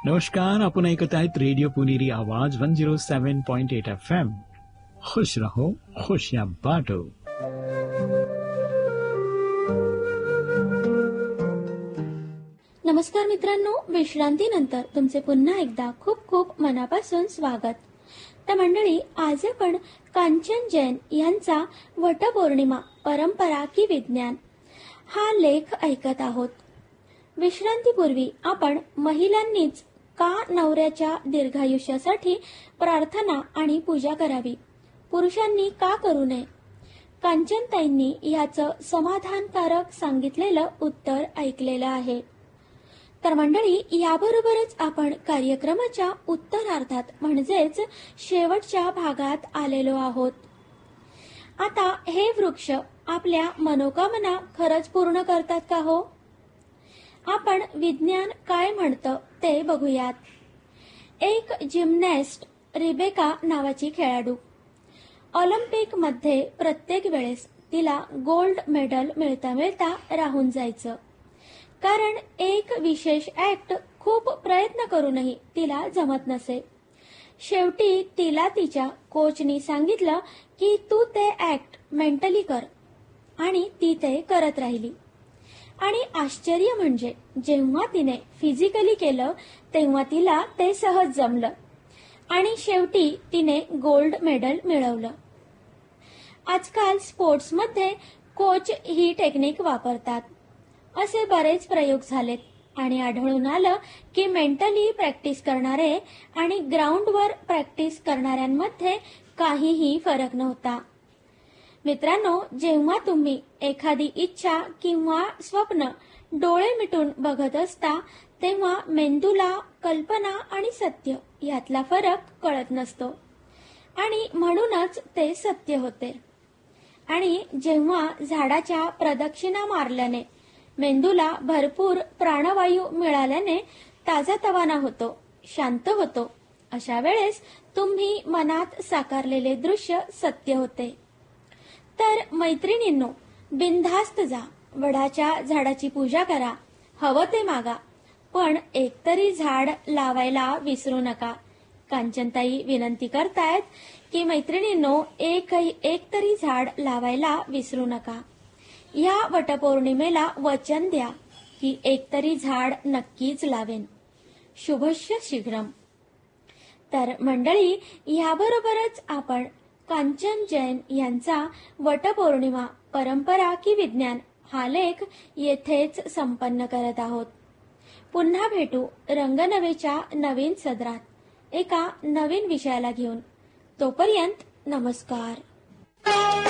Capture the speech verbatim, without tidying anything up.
नमस्कार, आपण ऐकत आहेत रेडिओ पुणेरी आवाज वन झिरो सेवन पॉइंट एट एफ एम. खुश रहो, खुशियां बांटो. नमस्कार मित्रांनो, विश्रांतीनंतर तुमचे पुन्हा एकदा खूप खूप मनापासून स्वागत. तर मंडळी, आज आपण कांचन जैन यांचा वटपौर्णिमा परंपरा की विज्ञान हा लेख ऐकत आहोत. विश्रांतीपूर्वी आपण महिलांनीच का नवऱ्याच्या दीर्घायुष्यासाठी प्रार्थना आणि पूजा करावी, पुरुषांनी का करू नये, कांचनताईंनी याचं समाधानकारक सांगितलेलं उत्तर ऐकलेलं आहे. तर मंडळी, याबरोबरच आपण कार्यक्रमाच्या उत्तरार्धात म्हणजेच शेवटच्या भागात आलेलो आहोत. आता हे वृक्ष आपल्या मनोकामना खरंच पूर्ण करतात का हो? आपण विज्ञान काय म्हणतं ते बघूयात. एक जिमनॅस्ट रिबेका नावाची खेळाडू, ऑलिम्पिक मध्ये प्रत्येक वेळेस तिला गोल्ड मेडल मिळता मिळता राहून जायचं, कारण एक विशेष ऍक्ट खूप प्रयत्न करूनही तिला जमत नसे. शेवटी तिला तिच्या कोचनी सांगितलं की तू ते ऍक्ट मेंटली कर, आणि ती ते करत राहिली. आणि आश्चर्य म्हणजे जेव्हा तिने फिजिकली केलं तेव्हा तिला ते सहज जमलं आणि शेवटी तिने गोल्ड मेडल मिळवलं. आजकाल स्पोर्ट्समध्ये कोच ही टेक्निक वापरतात. असे बरेच प्रयोग झालेत आणि आढळून आलं की मेंटली प्रॅक्टिस करणारे आणि ग्राउंडवर प्रॅक्टिस करणाऱ्यांमध्ये काहीही फरक नव्हता. मित्रांनो, जेव्हा तुम्ही एखादी इच्छा किंवा स्वप्न डोळे मिटून बघत असता तेव्हा मेंदूला कल्पना आणि सत्य यातला फरक कळत नसतो आणि म्हणूनच ते सत्य होते. आणि जेव्हा झाडाच्या प्रदक्षिणा मारल्याने मेंदूला भरपूर प्राणवायू मिळाल्याने ताजातवाना होतो, शांत होतो, अशा वेळेस तुम्ही मनात साकारलेले दृश्य सत्य होते. तर मैत्रिणींनो, बिनधास्त जा, वडाच्या झाडाची पूजा करा, हवं ते मागा, पण एकतरी झाड लावायला विसरू नका. कांचनताई विनंती करतायत की मैत्रिणींनो, एक एक तरी झाड लावायला विसरू नका. या वटपौर्णिमेला वचन द्या की एकतरी झाड नक्कीच लावेन. शुभस्य शीघ्रम. तर मंडळी, याबरोबरच आपण कांचन जैन यांचा वटपौर्णिमा परंपरा की विज्ञान हा लेख येथेच संपन्न करत आहोत. पुन्हा भेटू रंगनवेच्या नवीन सदरात एका नवीन विषयाला घेऊन. तोपर्यंत नमस्कार.